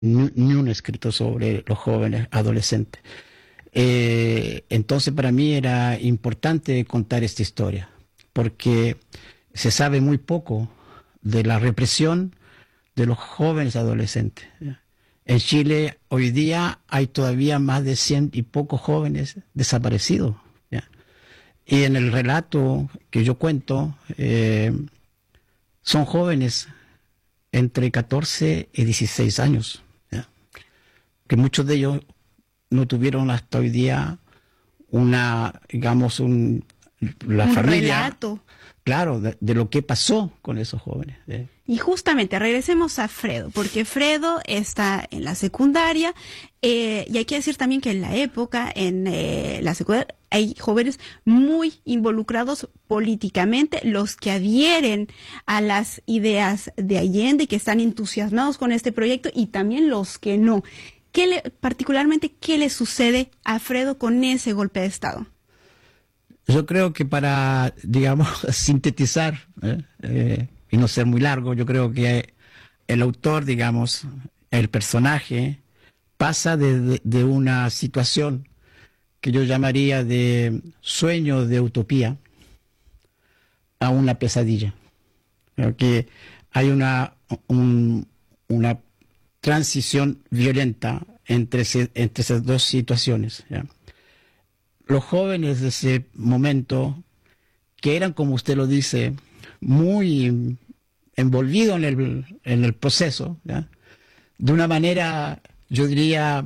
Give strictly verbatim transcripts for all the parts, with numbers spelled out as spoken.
ni, ni un escrito sobre los jóvenes adolescentes. Eh, entonces para mí era importante contar esta historia, porque se sabe muy poco de la represión de los jóvenes adolescentes. En Chile hoy día hay todavía más de cien y pocos jóvenes desaparecidos. ¿Ya? Y en el relato que yo cuento, eh, son jóvenes entre catorce y dieciséis años, ¿ya? Que muchos de ellos no tuvieron hasta hoy día una, digamos, un, la un familia, relato. Claro, de, de lo que pasó con esos jóvenes. ¿eh? Y justamente regresemos a Fredo, porque Fredo está en la secundaria, eh, y hay que decir también que en la época, en eh, la secundaria, hay jóvenes muy involucrados políticamente, los que adhieren a las ideas de Allende, que están entusiasmados con este proyecto, y también los que no. ¿Qué le, particularmente, qué le sucede a Fredo con ese golpe de Estado? Yo creo que para, digamos, sintetizar ¿eh? Eh, y no ser muy largo, yo creo que el autor, digamos, el personaje, pasa de, de, de una situación que yo llamaría de sueño de utopía a una pesadilla. Creo que hay una, un, una transición violenta entre, ese, entre esas dos situaciones. ¿ya? Los jóvenes de ese momento, que eran, como usted lo dice, muy envolvidos en el, en el proceso, ¿ya? De una manera, yo diría,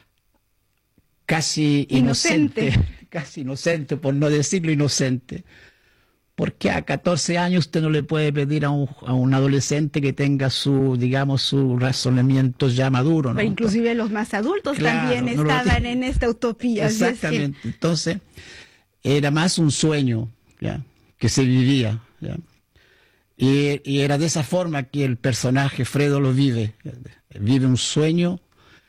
casi inocente, inocente, casi inocente, por no decirlo inocente. Porque a catorce años usted no le puede pedir a un, a un adolescente que tenga su, digamos, su razonamiento ya maduro, ¿no? Pero inclusive los más adultos claro, también no estaban en esta utopía. Exactamente. Es que... Entonces, era más un sueño, ¿ya? Que se vivía, ¿ya? Y, y era de esa forma que el personaje Fredo lo vive. Vive un sueño,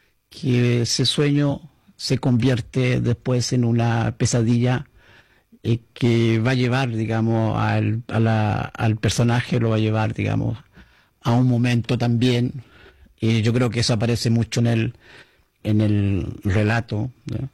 que ese sueño se convierte después en una pesadilla eh, que va a llevar, digamos, al, a la, al personaje, lo va a llevar, digamos, a un momento también, y yo creo que eso aparece mucho en el, en el relato, ¿no?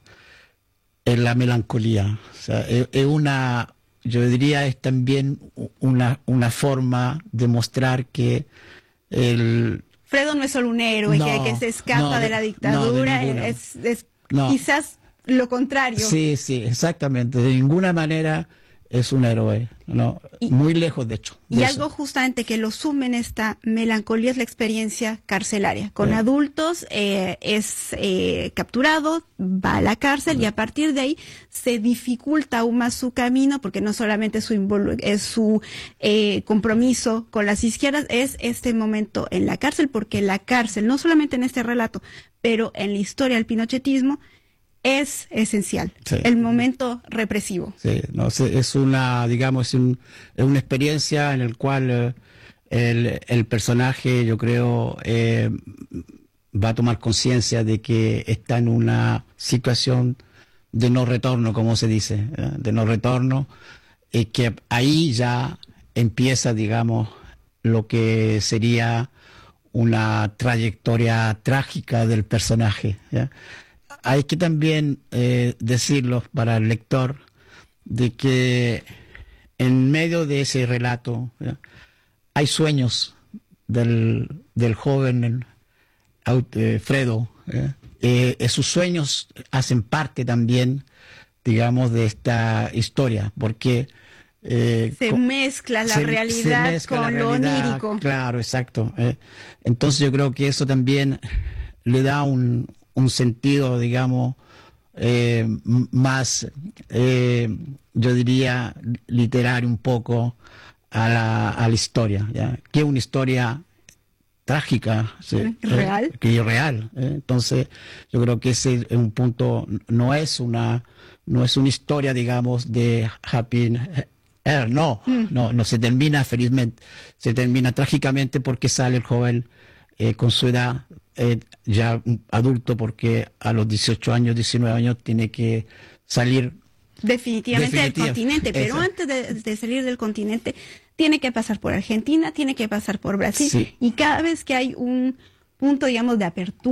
En la melancolía. O sea, es, es una, yo diría, es también una, una forma de mostrar que el... Fredo no es solo un héroe no, que, que se escapa no, de la dictadura, no, de es, es no. quizás lo contrario. Sí, sí, exactamente. De ninguna manera es un héroe, no, y, muy lejos de hecho. De y eso. Algo justamente que lo sume en esta melancolía es la experiencia carcelaria. Con eh. adultos eh, es eh, capturado, va a la cárcel eh. y a partir de ahí se dificulta aún más su camino, porque no solamente su es su eh, compromiso con las izquierdas, es este momento en la cárcel, porque la cárcel, no solamente en este relato, pero en la historia del pinochetismo, es esencial, sí. El momento represivo. Sí, no, es una, digamos, un, es una experiencia en la cual eh, el, el personaje, yo creo, eh, va a tomar conciencia de que está en una situación de no retorno, como se dice, ¿eh? de no retorno, y que ahí ya empieza, digamos, lo que sería una trayectoria trágica del personaje, ¿ya? Hay que también eh, decirlo para el lector, de que en medio de ese relato ¿ya? hay sueños del, del joven eh, Fredo. ¿eh? Eh, esos sueños hacen parte también, digamos, de esta historia, porque... Eh, se con, mezcla la se, realidad se mezcla con la realidad, lo onírico. Claro, exacto. Eh, entonces yo creo que eso también le da un... un sentido, digamos, eh, más, eh, yo diría, literario un poco a la, a la historia, ¿ya? Que es una historia trágica, ¿sí? real, eh, que es real. ¿eh? Entonces, yo creo que ese es un punto, no es una, no es una historia, digamos, de happy end, no, mm. no, no se termina felizmente, se termina trágicamente porque sale el joven eh, con su edad. Eh, ya adulto, porque a los dieciocho años, diecinueve años tiene que salir definitivamente del continente, pero Esa. antes de, de salir del continente tiene que pasar por Argentina, tiene que pasar por Brasil, sí. y cada vez que hay un punto, digamos, de apertura